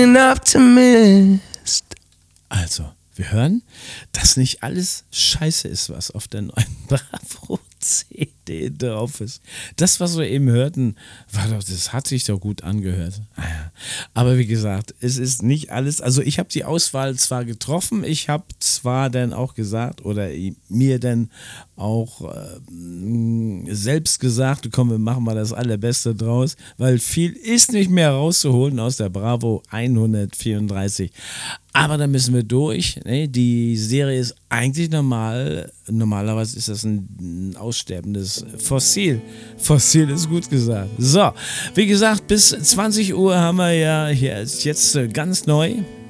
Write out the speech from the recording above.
An optimist. Also, wir hören, dass nicht alles scheiße ist, was auf der neuen Bravo-CD drauf ist. Das, was wir eben hörten, das hat sich doch gut angehört. Aber wie gesagt, es ist nicht alles, also ich habe die Auswahl zwar getroffen, ich habe zwar dann auch gesagt oder mir dann auch selbst gesagt, komm, wir machen mal das Allerbeste draus, weil viel ist nicht mehr rauszuholen aus der Bravo 134. Aber da müssen wir durch. Ne? Die Serie ist eigentlich normalerweise ist das ein aussterbendes Fossil. Fossil ist gut gesagt. So, wie gesagt, bis 20 Uhr haben wir ja hier jetzt ganz neu